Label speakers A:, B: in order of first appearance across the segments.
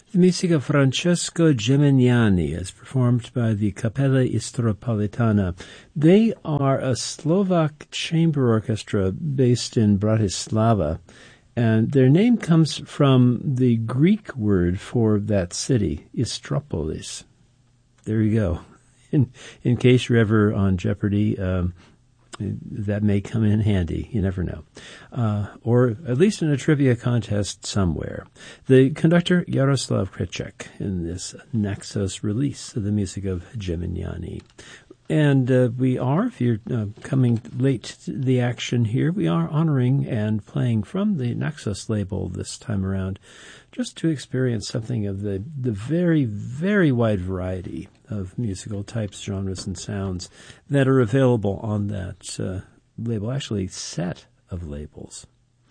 A: The music of Francesco Gemignani is performed by the Capella Istropolitana. They are a Slovak chamber orchestra based in Bratislava, and their name comes from the Greek word for that city, Istropolis. There you go. In case you're ever on Jeopardy, that may come in handy. You never know. Or at least in a trivia contest somewhere. The conductor, Jaroslav Kreček, in this Naxos release of the music of Gemignani. And we are, if you're coming late to the action here, we are honoring and playing from the Naxos label this time around, just to experience something of the very, very wide variety of musical types, genres, and sounds that are available on that label, actually set of labels.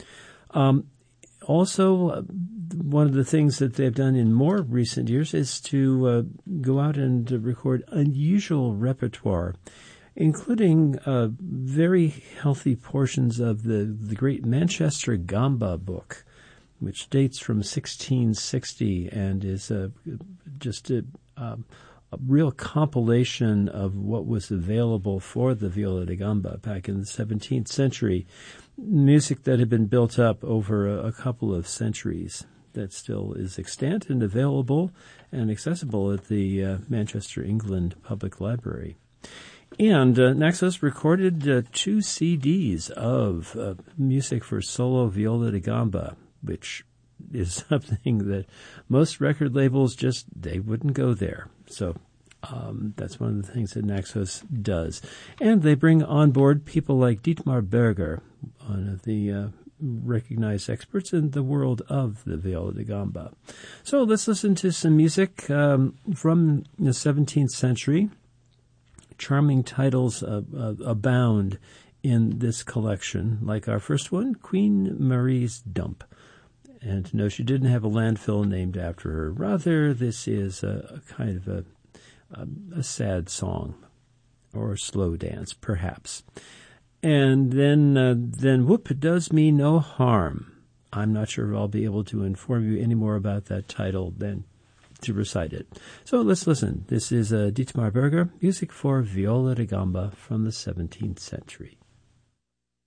A: Also, one of the things that they've done in more recent years is to go out and record unusual repertoire, including very healthy portions of the great Manchester Gamba book, which dates from 1660 and is just a real compilation of what was available for the viola da gamba back in the 17th century, music that had been built up over a couple of centuries that still is extant and available and accessible at the Manchester, England Public Library. And Naxos recorded 2 CDs of music for solo viola da gamba, which is something that most record labels they wouldn't go there. So that's one of the things that Naxos does. And they bring on board people like Dietmar Berger, one of the recognized experts in the world of the viola da gamba. So let's listen to some music from the 17th century. Charming titles abound in this collection, like our first one, Queen Marie's Dump. And no, she didn't have a landfill named after her. Rather, this is a kind of a sad song, or a slow dance, perhaps. And then Whoop Does Me No Harm. I'm not sure if I'll be able to inform you any more about that title than to recite it. So let's listen. This is Dietmar Berger, music for viola da gamba from the 17th century.